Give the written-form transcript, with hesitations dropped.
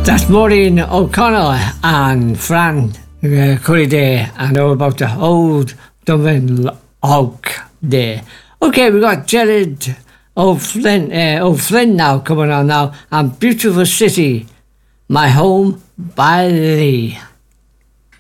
That's Maureen O'Connell and Fran Curryday and all about the old Dublin Oak Day. Okay, we got Jared O'Flynn now coming on now, and Beautiful City, My Home by Lee.